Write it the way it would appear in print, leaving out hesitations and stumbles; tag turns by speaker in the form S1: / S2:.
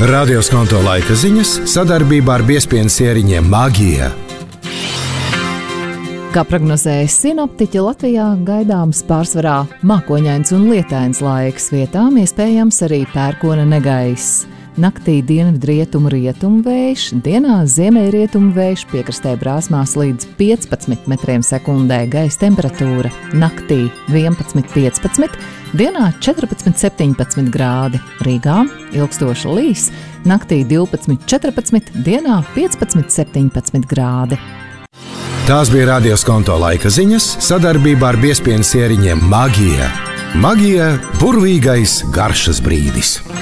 S1: Radioskonto laika ziņas sadarbībā ar biezpienu sieriņiem Magija.
S2: Kā prognozēja sinoptiķi, Latvijā gaidāms pārsvarā mākoņains un lietains laiks, vietām iespējams arī pērkona negaiss. Naktī dienvidrietumu rietumu vējš, dienā ziemeļrietumu vējš, piekrastē brāzmās līdz 15 metriem sekundē, gaisa temperatūra naktī 11–15, dienā 14–17 grādi, Rīgā ilgstoši līs, naktī 12–14, dienā 15–17 grādi.
S1: Tās bija Radioskonto laika ziņas sadarbībā ar biezpienu sieriņiem Magija. Magija – burvīgais garšas brīdis.